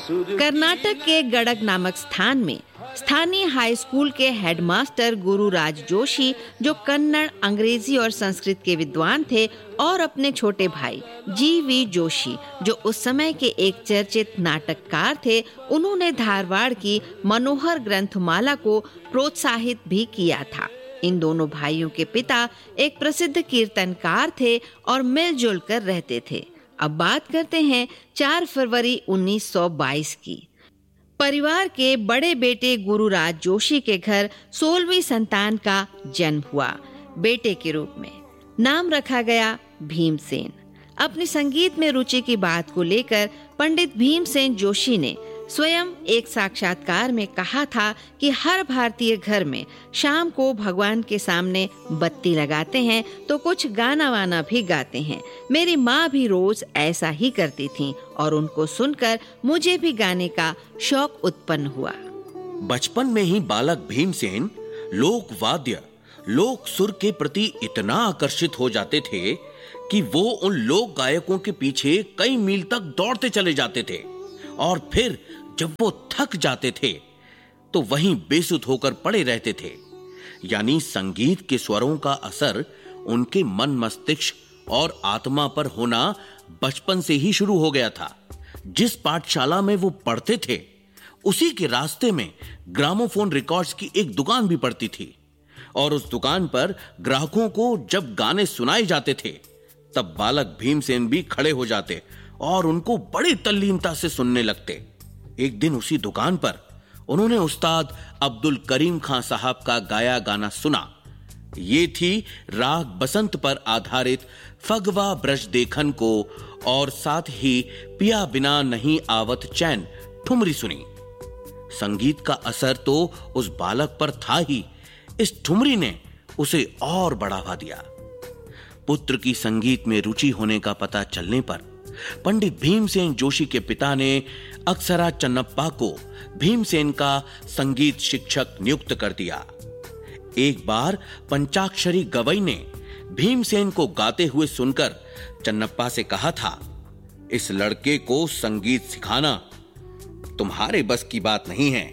कर्नाटक के गडग नामक स्थान में स्थानीय हाई स्कूल के हेडमास्टर गुरुराज जोशी, जो कन्नड़, अंग्रेजी और संस्कृत के विद्वान थे, और अपने छोटे भाई जी.वी. जोशी, जो उस समय के एक चर्चित नाटककार थे, उन्होंने धारवाड़ की मनोहर ग्रंथमाला को प्रोत्साहित भी किया था। इन दोनों भाइयों के पिता एक प्रसिद्ध कीर्तनकार थे और मिलजुल कर रहते थे। अब बात करते हैं 4 फरवरी 1922 की। परिवार के बड़े बेटे गुरुराज जोशी के घर 16वीं संतान का जन्म हुआ। बेटे के रूप में नाम रखा गया भीमसेन। अपनी संगीत में रुचि की बात को लेकर पंडित भीमसेन जोशी ने स्वयं एक साक्षात्कार में कहा था कि हर भारतीय घर में शाम को भगवान के सामने बत्ती लगाते हैं तो कुछ गाना वाना भी गाते हैं। मेरी माँ भी रोज ऐसा ही करती थी और उनको सुनकर मुझे भी गाने का शौक उत्पन्न हुआ। बचपन में ही बालक भीमसेन लोक वाद्य, लोक सुर के प्रति इतना आकर्षित हो जाते थे कि वो उन लोक गायकों के पीछे कई मील तक दौड़ते चले जाते थे, और फिर जब वो थक जाते थे तो वहीं बेसुध होकर पड़े रहते थे। यानी संगीत के स्वरों का असर उनके मन, मस्तिष्क और आत्मा पर होना बचपन से ही शुरू हो गया था। जिस पाठशाला में वो पढ़ते थे उसी के रास्ते में ग्रामोफोन रिकॉर्ड्स की एक दुकान भी पड़ती थी, और उस दुकान पर ग्राहकों को जब गाने सुनाए जाते थे तब बालक भीमसेन भी खड़े हो जाते और उनको बड़ी तल्लीनता से सुनने लगते। एक दिन उसी दुकान पर उन्होंने उस्ताद अब्दुल करीम खां साहब का गाया गाना सुना। ये थी राग बसंत पर आधारित फगवा ब्रज देखन को, और साथ ही पिया बिना नहीं आवत चैन ठुमरी सुनी। संगीत का असर तो उस बालक पर था ही, इस ठुमरी ने उसे और बढ़ावा दिया। पुत्र की संगीत में रुचि होने का पता चलने पर पंडित भीमसेन जोशी के पिता ने अक्सरा चन्नप्पा को भीमसेन का संगीत शिक्षक नियुक्त कर दिया। एक बार पंचाक्षरी गवई ने भीमसेन को गाते हुए सुनकर चन्नप्पा से कहा था, इस लड़के को संगीत सिखाना तुम्हारे बस की बात नहीं है,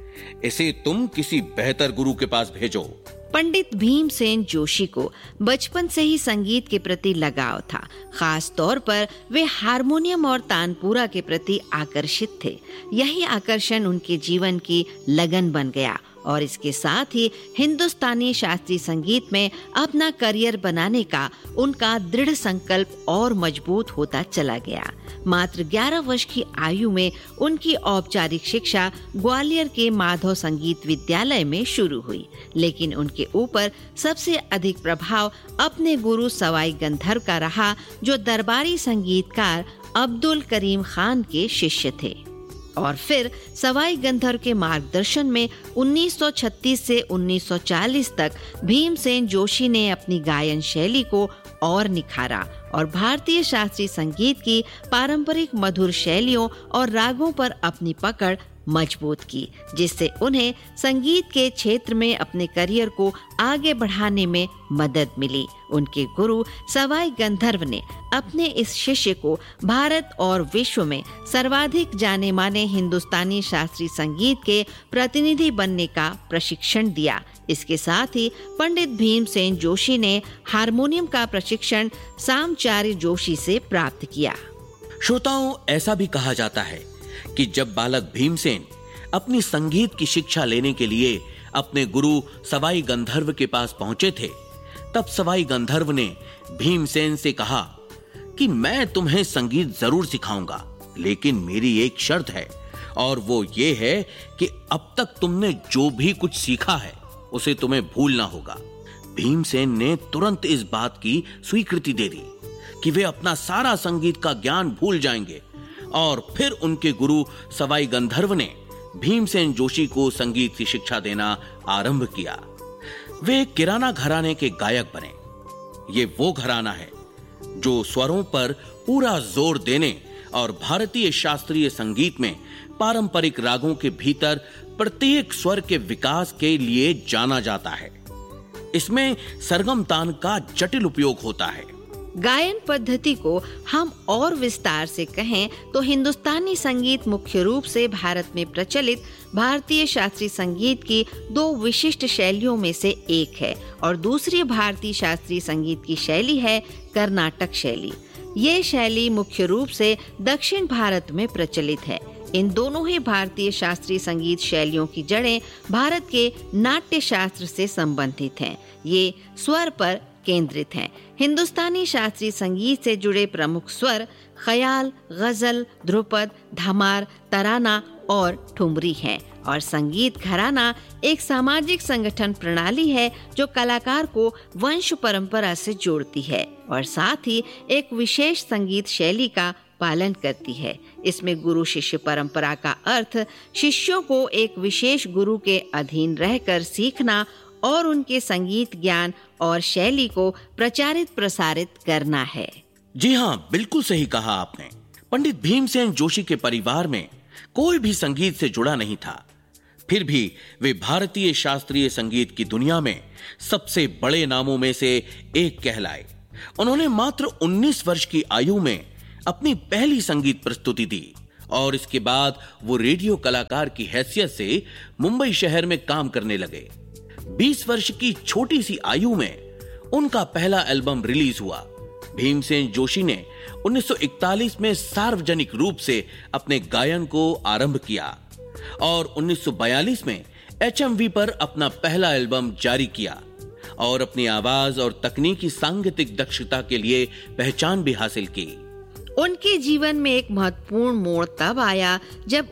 इसे तुम किसी बेहतर गुरु के पास भेजो। पंडित भीमसेन जोशी को बचपन से ही संगीत के प्रति लगाव था। खास तौर पर वे हारमोनियम और तानपूरा के प्रति आकर्षित थे। यही आकर्षण उनके जीवन की लगन बन गया और इसके साथ ही हिंदुस्तानी शास्त्रीय संगीत में अपना करियर बनाने का उनका दृढ़ संकल्प और मजबूत होता चला गया। मात्र 11 वर्ष की आयु में उनकी औपचारिक शिक्षा ग्वालियर के माधव संगीत विद्यालय में शुरू हुई, लेकिन उनके ऊपर सबसे अधिक प्रभाव अपने गुरु सवाई गंधर्व का रहा, जो दरबारी संगीतकार अब्दुल करीम खान के शिष्य थे। और फिर सवाई गंधर्व के मार्गदर्शन में 1936 से 1940 तक भीमसेन जोशी ने अपनी गायन शैली को और निखारा और भारतीय शास्त्रीय संगीत की पारंपरिक मधुर शैलियों और रागों पर अपनी पकड़ मजबूत की, जिससे उन्हें संगीत के क्षेत्र में अपने करियर को आगे बढ़ाने में मदद मिली। उनके गुरु सवाई गंधर्व ने अपने इस शिष्य को भारत और विश्व में सर्वाधिक जाने माने हिंदुस्तानी शास्त्रीय संगीत के प्रतिनिधि बनने का प्रशिक्षण दिया। इसके साथ ही पंडित भीमसेन जोशी ने हारमोनियम का प्रशिक्षण सामचार्य जोशी से प्राप्त किया। श्रोताओं, ऐसा भी कहा जाता है कि जब बालक भीमसेन अपनी संगीत की शिक्षा लेने के लिए अपने गुरु सवाई गंधर्व के पास पहुंचे थे, तब सवाई गंधर्व ने भीमसेन से कहा कि मैं तुम्हें संगीत जरूर सिखाऊंगा, लेकिन मेरी एक शर्त है, और वो ये है कि अब तक तुमने जो भी कुछ सीखा है उसे तुम्हें भूलना होगा। भीमसेन ने तुरंत इस बात की स्वीकृति दे दी कि वे अपना सारा संगीत का ज्ञान भूल जाएंगे, और फिर उनके गुरु सवाई गंधर्व ने भीमसेन जोशी को संगीत की शिक्षा देना आरंभ किया। वे किराना घराने के गायक बने। ये वो घराना है जो स्वरों पर पूरा जोर देने और भारतीय शास्त्रीय संगीत में पारंपरिक रागों के भीतर प्रत्येक स्वर के विकास के लिए जाना जाता है। इसमें सरगम तान का जटिल उपयोग होता है। गायन पद्धति को हम और विस्तार से कहें तो हिंदुस्तानी संगीत मुख्य रूप से भारत में प्रचलित भारतीय शास्त्रीय संगीत की दो विशिष्ट शैलियों में से एक है और दूसरी भारतीय शास्त्रीय संगीत की शैली है कर्नाटक शैली। ये शैली मुख्य रूप से दक्षिण भारत में प्रचलित है। इन दोनों ही भारतीय शास्त्रीय संगीत शैलियों की जड़ें भारत के नाट्य शास्त्र से संबंधित हैं। ये स्वर पर केंद्रित हैं। हिंदुस्तानी शास्त्रीय संगीत से जुड़े प्रमुख स्वर ख्याल, गजल, ध्रुपद, धमार, तराना और ठुमरी हैं और संगीत घराना एक सामाजिक संगठन प्रणाली है जो कलाकार को वंश परंपरा से जोड़ती है और साथ ही एक विशेष संगीत शैली का पालन करती है। इसमें गुरु शिष्य परंपरा का अर्थ शिष्यों को एक विशेष गुरु के अधीन रहकर सीखना और उनके संगीत ज्ञान और शैली को प्रचारित प्रसारित करना है। जी हाँ, बिल्कुल सही कहा आपने। पंडित भीमसेन जोशी के परिवार में कोई भी संगीत से जुड़ा नहीं था, फिर भी वे भारतीय शास्त्रीय संगीत की दुनिया में सबसे बड़े नामों में से एक कहलाए। उन्होंने मात्र 19 वर्ष की आयु में अपनी पहली संगीत प्रस्तुति दी और इसके बाद वो रेडियो कलाकार की हैसियत से मुंबई शहर में काम करने लगे। 20 वर्ष की छोटी सी आयु में उनका पहला एल्बम रिलीज हुआ। भीमसेन जोशी ने 1941 में सार्वजनिक रूप से अपने गायन को आरंभ किया और 1942 में HMV पर अपना पहला एल्बम जारी किया और अपनी आवाज और तकनीकी सांगीतिक दक्षता के लिए पहचान भी हासिल की। उनके जीवन में एक महत्वपूर्ण मोड़ तब आया जब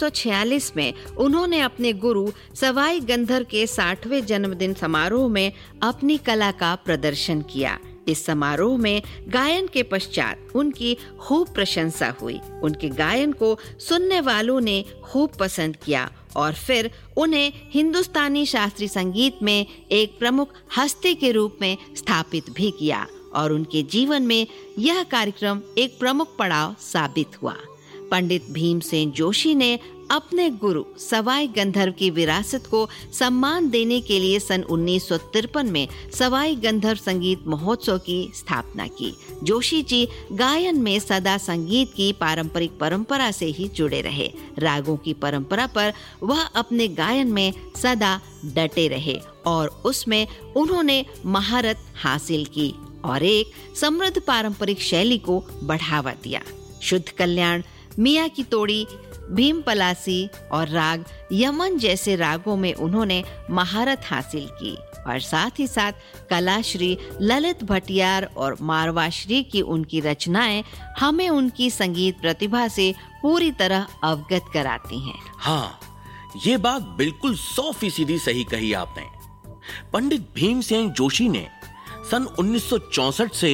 1946 में उन्होंने अपने गुरु सवाई गंधर्व के 60वें जन्मदिन समारोह में अपनी कला का प्रदर्शन किया। इस समारोह में गायन के पश्चात उनकी खूब प्रशंसा हुई। उनके गायन को सुनने वालों ने खूब पसंद किया और फिर उन्हें हिंदुस्तानी शास्त्रीय संगीत में एक प्रमुख हस्ती के रूप में स्थापित भी किया और उनके जीवन में यह कार्यक्रम एक प्रमुख पड़ाव साबित हुआ। पंडित भीमसेन जोशी ने अपने गुरु सवाई गंधर्व की विरासत को सम्मान देने के लिए सन 1953 में सवाई गंधर्व संगीत महोत्सव की स्थापना की। जोशी जी गायन में सदा संगीत की पारंपरिक परंपरा से ही जुड़े रहे। रागों की परंपरा पर वह अपने गायन में सदा डटे रहे और उसमें उन्होंने महारत हासिल की और एक समृद्ध पारंपरिक शैली को बढ़ावा दिया। शुद्ध कल्याण, मियाँ की तोड़ी, भीम पलासी और राग यमन जैसे रागों में उन्होंने महारत हासिल की और साथ ही साथ कलाश्री, ललित भटियार और मारवाश्री की उनकी रचनाएं हमें उनकी संगीत प्रतिभा से पूरी तरह अवगत कराती हैं। हाँ, ये बात बिल्कुल 100% सही कही आपने। पंडित भीमसेन जोशी ने सन 1964 से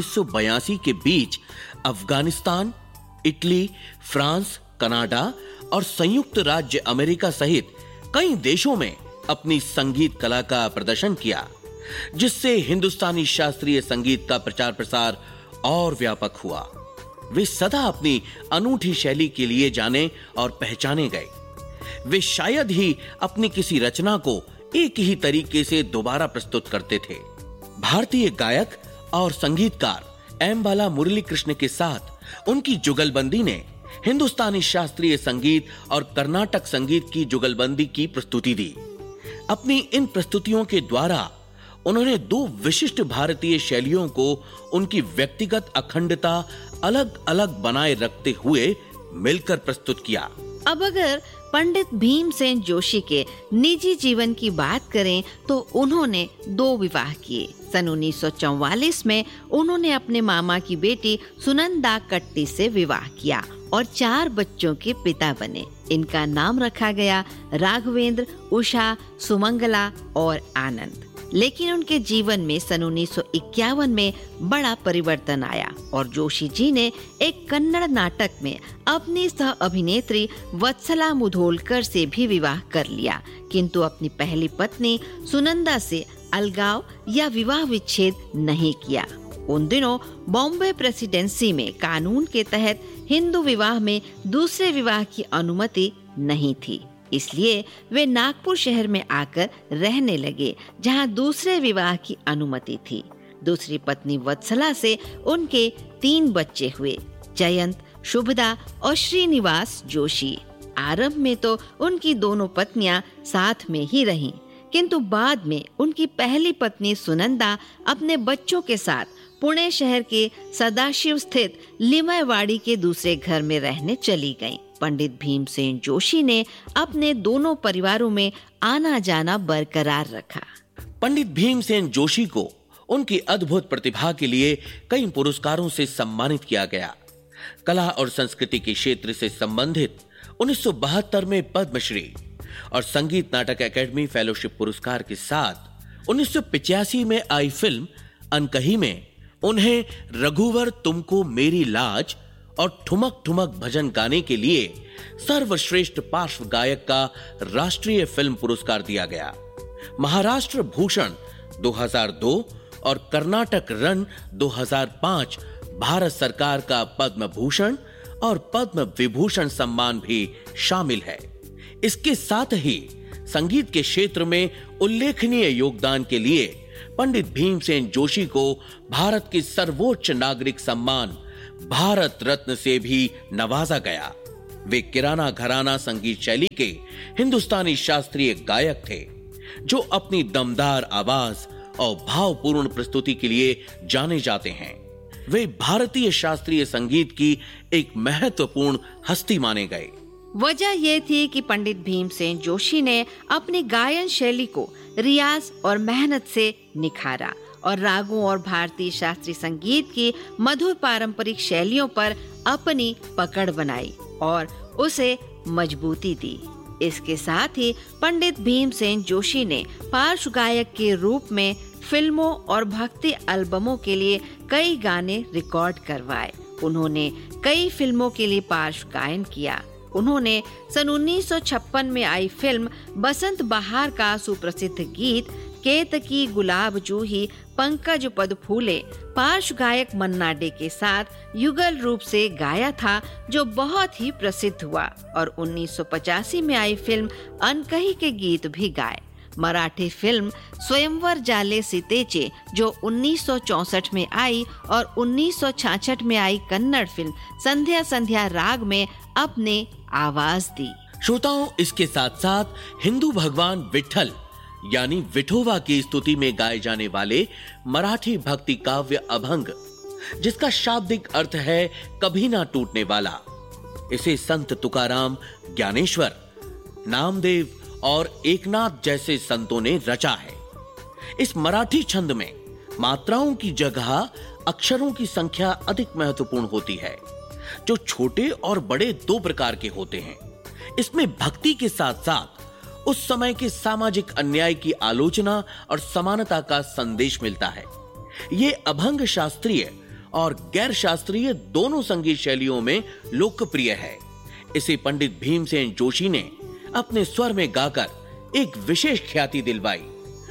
1982 के बीच अफगानिस्तान, इटली, फ्रांस, कनाडा और संयुक्त राज्य अमेरिका सहित कई देशों में अपनी संगीत कला का प्रदर्शन किया, जिससे हिंदुस्तानी शास्त्रीय संगीत का प्रचार प्रसार और व्यापक हुआ। वे सदा अपनी अनूठी शैली के लिए जाने और पहचाने गए। वे शायद ही अपनी किसी रचना को एक ही तरीके से दोबारा प्रस्तुत करते थे। भारतीय गायक और संगीतकार एम बाला मुरली कृष्ण के साथ उनकी जुगलबंदी ने हिंदुस्तानी शास्त्रीय संगीत और कर्नाटक संगीत की जुगलबंदी की प्रस्तुति दी। अपनी इन प्रस्तुतियों के द्वारा उन्होंने दो विशिष्ट भारतीय शैलियों को उनकी व्यक्तिगत अखंडता अलग अलग बनाए रखते हुए मिलकर प्रस्तुत किया। अब अगर पंडित भीमसेन जोशी के निजी जीवन की बात करें तो उन्होंने 2 विवाह किए। सन 1944 में उन्होंने अपने मामा की बेटी सुनंदा कट्टी से विवाह किया और 4 बच्चों के पिता बने। इनका नाम रखा गया राघवेंद्र, उषा, सुमंगला और आनंद। लेकिन उनके जीवन में सन 1951 में बड़ा परिवर्तन आया और जोशी जी ने एक कन्नड़ नाटक में अपनी सह अभिनेत्री वत्सला मुधोलकर से भी विवाह कर लिया, किंतु अपनी पहली पत्नी सुनंदा से अलगाव या विवाह विच्छेद नहीं किया। उन दिनों बॉम्बे प्रेसिडेंसी में कानून के तहत हिंदू विवाह में दूसरे विवाह की अनुमति नहीं थी, इसलिए वे नागपुर शहर में आकर रहने लगे, जहां दूसरे विवाह की अनुमति थी। दूसरी पत्नी वत्सला से उनके 3 बच्चे हुए, जयंत, शुभदा और श्रीनिवास जोशी। आरंभ में तो उनकी दोनों पत्नियां साथ में ही रहीं, किंतु बाद में उनकी पहली पत्नी सुनंदा अपने बच्चों के साथ पुणे शहर के सदाशिव स्थित लिमयवाड़ी के दूसरे घर में रहने चली गईं। पंडित भीमसेन जोशी ने अपने दोनों परिवारों में आना जाना बरकरार रखा। पंडित भीमसेन जोशी को उनकी अद्भुत प्रतिभा के लिए कई पुरस्कारों से सम्मानित किया गया। कला और संस्कृति के क्षेत्र से संबंधित 1972 में पद्मश्री और संगीत नाटक अकेडमी फेलोशिप पुरस्कार के साथ 1985 में आई फिल्म अनकही में उन्हें रघुवर तुमको मेरी लाज और ठुमक ठुमक भजन गाने के लिए सर्वश्रेष्ठ पार्श्व गायक का राष्ट्रीय फिल्म पुरस्कार दिया गया। महाराष्ट्र भूषण 2002 और कर्नाटक रन 2005 भारत सरकार का पद्म भूषण और पद्म विभूषण सम्मान भी शामिल है। इसके साथ ही संगीत के क्षेत्र में उल्लेखनीय योगदान के लिए पंडित भीमसेन जोशी को भारत के सर्वोच्च नागरिक सम्मान भारत रत्न से भी नवाजा गया। वे किराना घराना संगीत शैली के हिंदुस्तानी शास्त्रीय गायक थे, जो अपनी दमदार आवाज और भावपूर्ण प्रस्तुति के लिए जाने जाते हैं। वे भारतीय शास्त्रीय संगीत की एक महत्वपूर्ण हस्ती माने गए। वजह यह थी कि पंडित भीमसेन जोशी ने अपनी गायन शैली को रियाज और मेहनत से निखारा और रागों और भारतीय शास्त्रीय संगीत की मधुर पारंपरिक शैलियों पर अपनी पकड़ बनाई और उसे मजबूती दी। इसके साथ ही पंडित भीमसेन जोशी ने पार्श्व गायक के रूप में फिल्मों और भक्ति एल्बमों के लिए कई गाने रिकॉर्ड करवाए। उन्होंने कई फिल्मों के लिए पार्श्व गायन किया। उन्होंने सन 1956 में आई फिल्म बसंत बहार का सुप्रसिद्ध गीत केतकी गुलाब जूही पंकज पद फूले पार्श्व गायक मन्ना डे के साथ युगल रूप से गाया था, जो बहुत ही प्रसिद्ध हुआ, और 1985 में आई फिल्म अनकही के गीत भी गाए। मराठी फिल्म स्वयंवर जाले सीतेचे जो 1964 में आई और 1966 में आई कन्नड़ फिल्म संध्या संध्या राग में अपने आवाज दी। श्रोताओं, इसके साथ साथ हिंदू भगवान विठल यानी विठोबा की स्तुति में गाए जाने वाले मराठी भक्ति काव्य अभंग, जिसका शाब्दिक अर्थ है कभी ना टूटने वाला, इसे संत तुकाराम, ज्ञानेश्वर, नामदेव और एकनाथ जैसे संतों ने रचा है। इस मराठी छंद में मात्राओं की जगह अक्षरों की संख्या अधिक महत्वपूर्ण होती है, जो छोटे और बड़े 2 प्रकार के होते हैं। इसमें भक्ति के साथ साथ उस समय के सामाजिक अन्याय की आलोचना और समानता का संदेश मिलता है। ये अभंग शास्त्रीय और गैर शास्त्रीय दोनों संगीत शैलियों में लोकप्रिय है। इसे पंडित भीमसेन जोशी ने अपने स्वर में गाकर एक विशेष ख्याति दिलवाई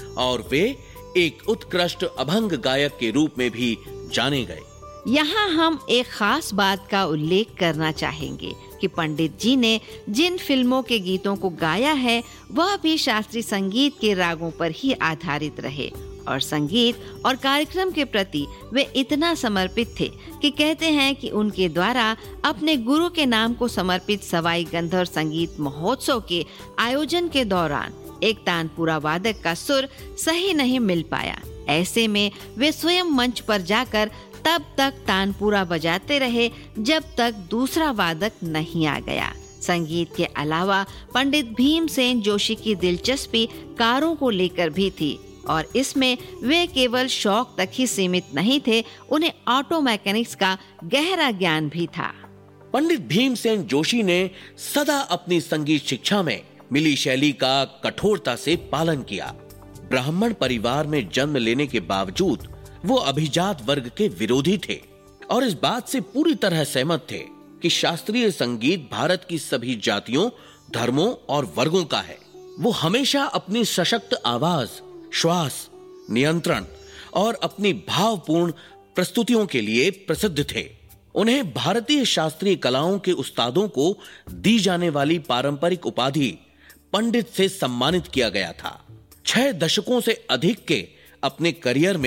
और वे एक उत्कृष्ट अभंग गायक के रूप में भी जाने गए। यहाँ हम एक खास बात का उल्लेख करना चाहेंगे कि पंडित जी ने जिन फिल्मों के गीतों को गाया है वह भी शास्त्रीय संगीत के रागों पर ही आधारित रहे और संगीत और कार्यक्रम के प्रति वे इतना समर्पित थे कि कहते हैं कि उनके द्वारा अपने गुरु के नाम को समर्पित सवाई गंधर्व संगीत महोत्सव के आयोजन के दौरान एक तानपुरा वादक का सुर सही नहीं मिल पाया। ऐसे में वे स्वयं मंच पर जाकर तब तक तानपुरा बजाते रहे जब तक दूसरा वादक नहीं आ गया। संगीत के अलावा पंडित भीमसेन जोशी की दिलचस्पी कारों को लेकर भी थी और इसमें वे केवल शौक तक ही सीमित नहीं थे, उन्हें ऑटो मैकेनिक्स का गहरा ज्ञान भी था। पंडित भीमसेन जोशी ने सदा अपनी संगीत शिक्षा में मिली शैली का कठोरता से पालन किया। ब्राह्मण परिवार में जन्म लेने के बावजूद वो अभिजात वर्ग के विरोधी थे और इस बात से पूरी तरह सहमत थे कि शास्त्रीय संगीत भारत की सभी जातियों, धर्मों और वर्गों का है। वो हमेशा अपनी सशक्त आवाज, श्वास, नियंत्रण और अपनी भावपूर्ण प्रस्तुतियों के लिए प्रसिद्ध थे। उन्हें भारतीय शास्त्रीय कलाओं के उस्तादों को दी जाने वाली पारंपरिक उपाधि पंडित से सम्मानित किया गया था। 6 दशकों से अधिक के अपने करियर में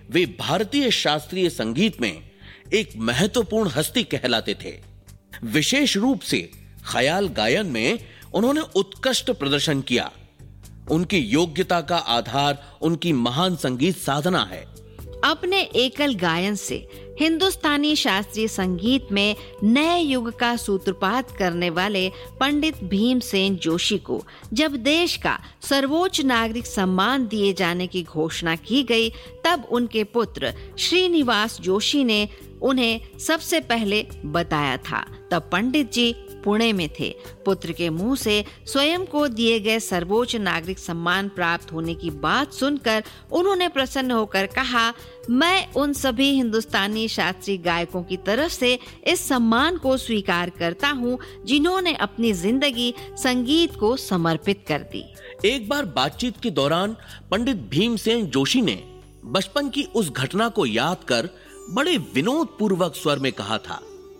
वे भारतीय शास्त्रीय संगीत में एक महत्वपूर्ण हस्ती कहलाते थे। विशेष रूप से ख्याल गायन में उन्होंने उत्कृष्ट प्रदर्शन किया। उनकी योग्यता का आधार उनकी महान संगीत साधना है। अपने एकल गायन से हिंदुस्तानी शास्त्रीय संगीत में नए युग का सूत्रपात करने वाले पंडित भीमसेन जोशी को जब देश का सर्वोच्च नागरिक सम्मान दिए जाने की घोषणा की गई, तब उनके पुत्र श्रीनिवास जोशी ने उन्हें सबसे पहले बताया था। तब पंडित जी पुणे में थे। पुत्र के मुंह से स्वयं को दिए गए सर्वोच्च नागरिक सम्मान प्राप्त होने की बात सुनकर उन्होंने प्रसन्न होकर कहा, मैं उन सभी हिंदुस्तानी शास्त्रीय गायकों की तरफ से इस सम्मान को स्वीकार करता हूँ जिन्होंने अपनी जिंदगी संगीत को समर्पित कर दी। एक बार बातचीत के दौरान पंडित भीमसेन जोशी ने बचपन की उस घटना को याद कर बड़े विनोद पूर्वक स्वर में कहा था।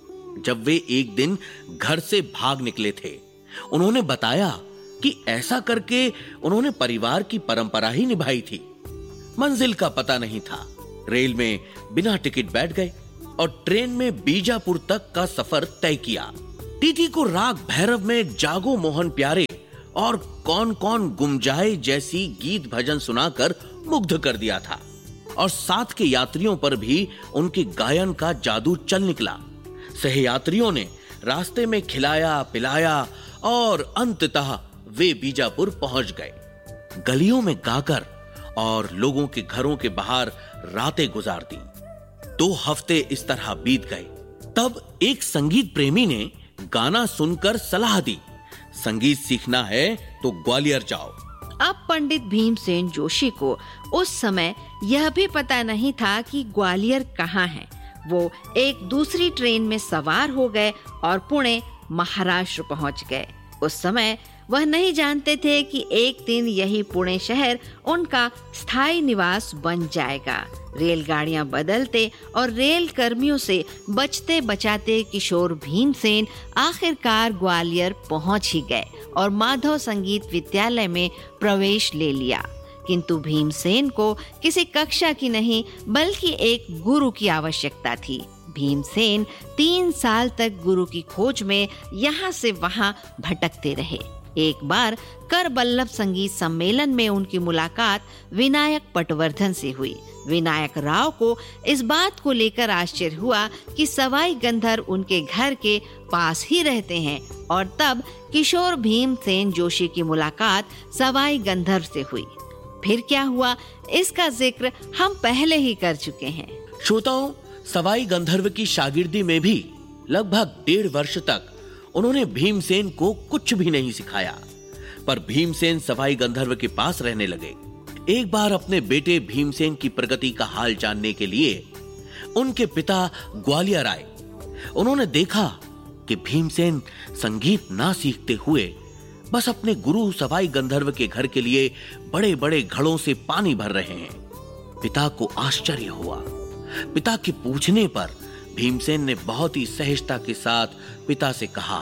जब वे एक दिन घर से भाग निकले थे, उन्होंने बताया कि ऐसा करके उन्होंने परिवार की परंपरा ही निभाई थी। मंजिल का पता नहीं था। रेल में बिना टिकट बैठ गए और ट्रेन में बीजापुर तक का सफर तय किया। टीटी को राग भैरव में जागो मोहन प्यारे और कौन कौन गुम जाए जैसी गीत भजन सुनाकर मुग्ध कर दिया था और साथ के यात्रियों पर भी उनके गायन का जादू चल निकला। सहयात्रियों ने रास्ते में खिलाया पिलाया और अंततः वे बीजापुर पहुंच गए। गलियों में गाकर और लोगों के घरों के बाहर रातें गुजार दी। 2 हफ्ते इस तरह बीत गए। तब एक संगीत प्रेमी ने गाना सुनकर सलाह दी, संगीत सीखना है तो ग्वालियर जाओ। अब पंडित भीमसेन जोशी को उस समय यह भी पता नहीं था कि ग्वालियर कहाँ है। वो एक दूसरी ट्रेन में सवार हो गए और पुणे महाराष्ट्र पहुंच गए। उस समय वह नहीं जानते थे कि एक दिन यही पुणे शहर उनका स्थायी निवास बन जाएगा। रेलगाड़ियां बदलते और रेल कर्मियों से बचते बचाते किशोर भीमसेन आखिरकार ग्वालियर पहुंच ही गए और माधव संगीत विद्यालय में प्रवेश ले लिया। किंतु भीमसेन को किसी कक्षा की नहीं बल्कि एक गुरु की आवश्यकता थी। भीमसेन 3 साल तक गुरु की खोज में यहाँ से वहाँ भटकते रहे। एक बार कर बल्लभ संगीत सम्मेलन में उनकी मुलाकात विनायक पटवर्धन से हुई। विनायक राव को इस बात को लेकर आश्चर्य हुआ कि सवाई गंधर्व उनके घर के पास ही रहते हैं और तब किशोर भीमसेन जोशी की मुलाकात सवाई गंधर्व से हुई। फिर क्या हुआ, इसका जिक्र हम पहले ही कर चुके हैं। श्रोताओं, सवाई गंधर्व की शागिर्दी में भी लगभग 1.5 वर्ष तक उन्होंने भीमसेन को कुछ भी नहीं सिखाया, पर भीमसेन सवाई गंधर्व के पास रहने लगे। एक बार अपने बेटे भीमसेन की प्रगति का हाल जानने के लिए उनके पिता ग्वालियर आए। उन्होंने देखा कि भीमसेन संगीत ना सीखते हुए बस अपने गुरु सवाई गंधर्व के घर के लिए बड़े बड़े घड़ों से पानी भर रहे हैं। पिता को आश्चर्य हुआ। पिता के पूछने पर भीमसेन ने बहुत ही सहजता के साथ पिता से कहा,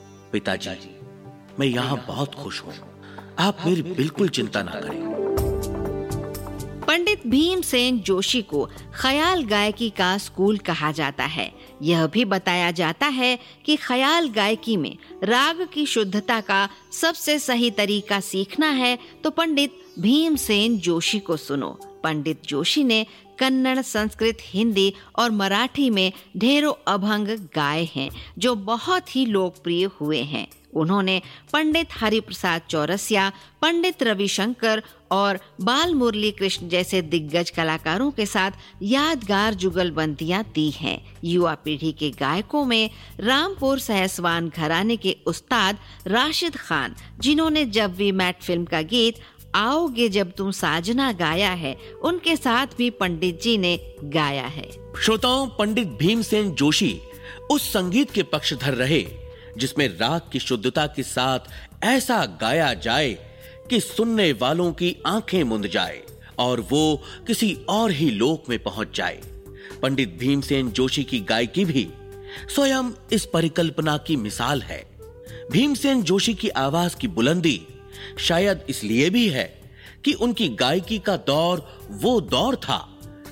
पिताजी, मैं यहाँ बहुत खुश हूँ, आप मेरी बिल्कुल चिंता ना करें। पंडित भीमसेन जोशी को ख्याल गायकी का स्कूल कहा जाता है। यह भी बताया जाता है कि ख्याल गायकी में राग की शुद्धता का सबसे सही तरीका सीखना है तो पंडित भीमसेन जोशी को सुनो। पंडित जोशी ने कन्नड़, संस्कृत, हिंदी और मराठी में ढेरों अभंग गाए हैं जो बहुत ही लोकप्रिय हुए हैं। उन्होंने पंडित हरिप्रसाद चौरसिया, पंडित रविशंकर और बाल मुरली कृष्ण जैसे दिग्गज कलाकारों के साथ यादगार जुगलबंदियां दी हैं। युवा पीढ़ी के गायकों में रामपुर सहसवान घराने के उस्ताद राशिद खान, जिन्होंने जब वी मैट फिल्म का गीत आओगे जब तुम साजना गाया है, उनके साथ भी पंडित जी ने गाया है। श्रोताओं, पंडित भीमसेन जोशी उस संगीत के पक्षधर रहे जिसमें राग की शुद्धता के साथ ऐसा गाया जाए कि सुनने वालों की आंखें मूंद जाए और वो किसी और ही लोक में पहुंच जाए। पंडित भीमसेन जोशी की गायकी भी स्वयं इस परिकल्पना की मिसाल है। भीमसेन जोशी की आवाज की बुलंदी शायद इसलिए भी है कि उनकी गायकी का दौर वो दौर था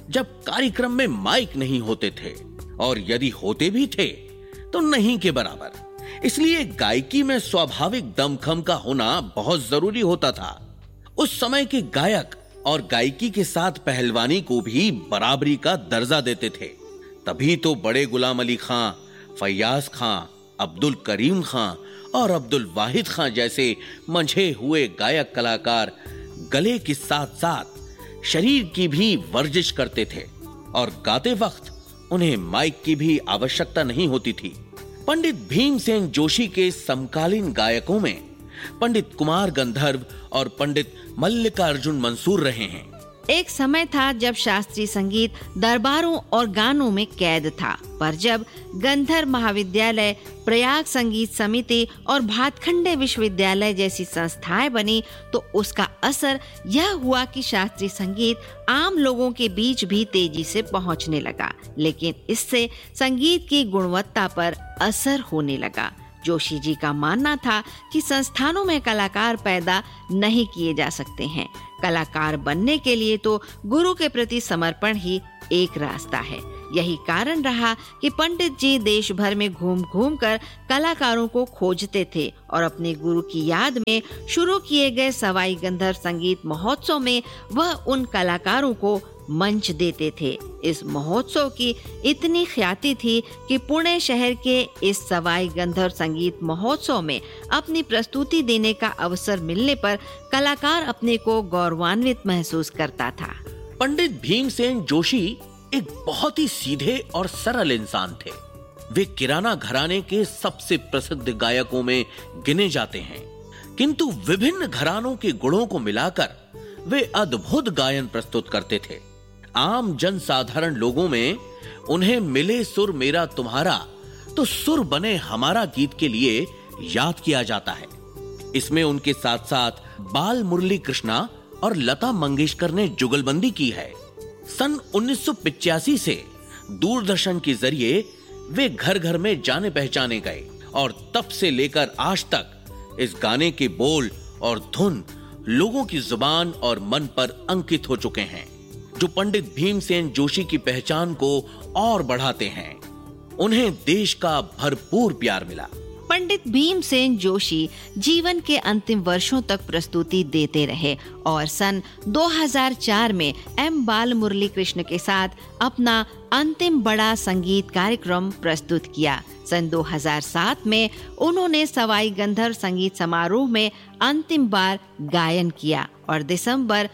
जब कार्यक्रम में माइक नहीं होते थे, और यदि होते भी थे तो नहीं के बराबर। इसलिए गायकी में स्वाभाविक दमखम का होना बहुत जरूरी होता था। उस समय के गायक और गायकी के साथ पहलवानी को भी बराबरी का दर्जा देते थे। तभी तो बड़े गुलाम अली खां, फैयाज खां, अब्दुल करीम खां और अब्दुल वाहिद खां जैसे मंझे हुए गायक कलाकार गले के साथ साथ शरीर की भी वर्जिश करते थे और गाते वक्त उन्हें माइक की भी आवश्यकता नहीं होती थी। पंडित भीमसेन जोशी के समकालीन गायकों में पंडित कुमार गंधर्व और पंडित मल्लिकार्जुन मंसूर रहे हैं। एक समय था जब शास्त्रीय संगीत दरबारों और गानों में कैद था, पर जब गंधर्व महाविद्यालय, प्रयाग संगीत समिति और भातखंडे विश्वविद्यालय जैसी संस्थाएं बनी तो उसका असर यह हुआ कि शास्त्रीय संगीत आम लोगों के बीच भी तेजी से पहुंचने लगा, लेकिन इससे संगीत की गुणवत्ता पर असर होने लगा। जोशी जी का मानना था कि संस्थानों में कलाकार पैदा नहीं किए जा सकते हैं। कलाकार बनने के लिए तो गुरु के प्रति समर्पण ही एक रास्ता है। यही कारण रहा कि पंडित जी देश भर में घूम घूम कर कलाकारों को खोजते थे और अपने गुरु की याद में शुरू किए गए सवाई गंधर्व संगीत महोत्सव में वह उन कलाकारों को मंच देते थे। इस महोत्सव की इतनी ख्याति थी कि पुणे शहर के इस सवाई गंधर्व संगीत महोत्सव में अपनी प्रस्तुति देने का अवसर मिलने पर कलाकार अपने को गौरवान्वित महसूस करता था। पंडित भीमसेन जोशी एक बहुत ही सीधे और सरल इंसान थे। वे किराना घराने के सबसे प्रसिद्ध गायकों में गिने जाते हैं, किंतु विभिन्न घरानों के गुणों को मिलाकर वे अद्भुत गायन प्रस्तुत करते थे। आम जन साधारण लोगों में उन्हें मिले सुर मेरा तुम्हारा तो सुर बने हमारा गीत के लिए याद किया जाता है। इसमें उनके साथ साथ बाल मुरली कृष्णा और लता मंगेशकर ने जुगलबंदी की है। सन 1985 से दूरदर्शन के जरिए वे घर घर में जाने पहचाने गए और तब से लेकर आज तक इस गाने के बोल और धुन लोगों की जुबान और मन पर अंकित हो चुके हैं, जो पंडित भीमसेन जोशी की पहचान को और बढ़ाते हैं। उन्हें देश का भरपूर प्यार मिला। पंडित भीमसेन जोशी जीवन के अंतिम वर्षों तक प्रस्तुति देते रहे और सन 2004 में एम बाल मुरली कृष्ण के साथ अपना अंतिम बड़ा संगीत कार्यक्रम प्रस्तुत किया। सन 2007 में उन्होंने सवाई गंधर्व संगीत समारोह में अंतिम बार गायन किया और दिसंबर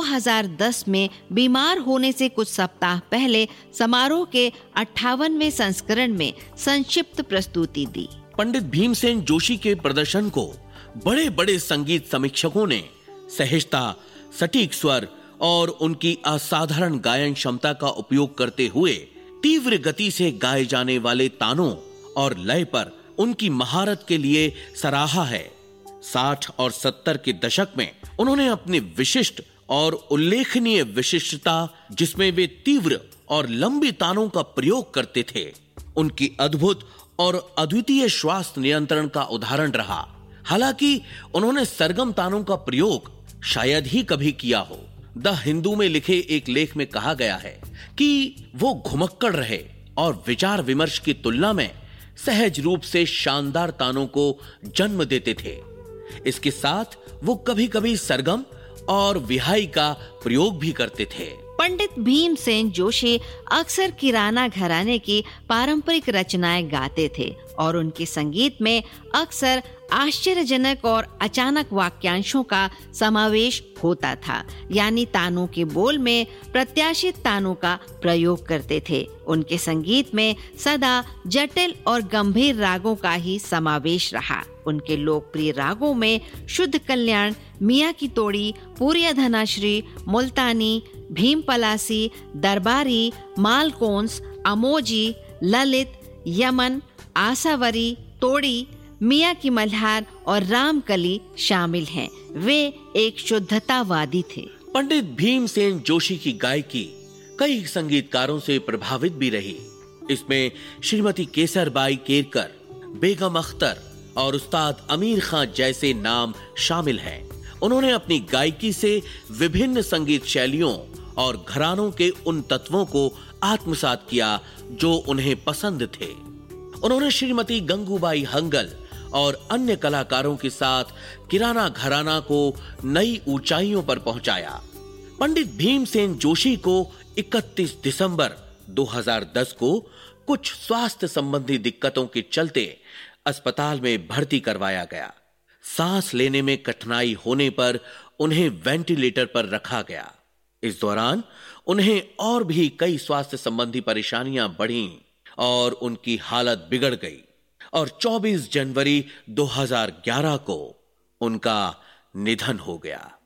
2010 में बीमार होने से कुछ सप्ताह पहले समारोह के 58वें संस्करण में संक्षिप्त प्रस्तुति दी। पंडित भीमसेन जोशी के प्रदर्शन को बड़े बड़े संगीत समीक्षकों ने सहजता, सटीक स्वर और उनकी असाधारण गायन क्षमता का उपयोग करते हुए तीव्र गति से गाए जाने वाले तानों और लय पर उनकी महारत के लिए सराहा है। 60 और 70 के दशक में उन्होंने अपनी विशिष्ट और उल्लेखनीय विशिष्टता, जिसमें वे तीव्र और लंबी तानों का प्रयोग करते थे, उनकी अद्भुत और अद्वितीय श्वास नियंत्रण का उदाहरण रहा। हालांकि उन्होंने सरगम तानों का प्रयोग शायद ही कभी किया हो। द हिंदू में लिखे एक लेख में कहा गया है कि वो घुमक्कड़ रहे और विचार विमर्श की तुलना में सहज रूप से शानदार तानों को जन्म देते थे। इसके साथ वो कभी कभी सरगम और विहाई का प्रयोग भी करते थे। पंडित भीमसेन जोशी अक्सर किराना घराने की पारंपरिक रचनाएं गाते थे और उनके संगीत में अक्सर आश्चर्यजनक और अचानक वाक्यांशों का समावेश होता था, यानी तानों के बोल में प्रत्याशित तानों का प्रयोग करते थे। उनके संगीत में सदा जटिल और गंभीर रागों का ही समावेश रहा। उनके लोकप्रिय रागों में शुद्ध कल्याण, मियाँ की तोड़ी, पूर्या धनाश्री, मुल्तानी, भीम पलासी, दरबारी, मालकोंस, अमोजी, ललित, यमन, आसावरी, तोड़ी, मियाँ की मल्हार और रामकली शामिल हैं। वे एक शुद्धतावादी थे। पंडित भीमसेन जोशी की गायकी कई संगीतकारों से प्रभावित भी रही। इसमें श्रीमती केसरबाई केरकर, बेगम अख्तर और उस्ताद अमीर खां जैसे नाम शामिल हैं। उन्होंने अपनी गायकी से विभिन्न संगीत शैलियों और घरानों के उन तत्वों को आत्मसात किया जो उन्हें पसंद थे। उन्होंने श्रीमती गंगूबाई हंगल और अन्य कलाकारों के साथ किराना घराना को नई ऊंचाइयों पर पहुंचाया। पंडित भीमसेन जोशी को 31 दिसंबर 2010 को कुछ स्वास्थ्य संबंधी दिक्कतों के चलते अस्पताल में भर्ती करवाया गया। सांस लेने में कठिनाई होने पर उन्हें वेंटिलेटर पर रखा गया। इस दौरान उन्हें और भी कई स्वास्थ्य संबंधी परेशानियां बढ़ीं और उनकी हालत बिगड़ गई और 24 जनवरी 2011 को उनका निधन हो गया।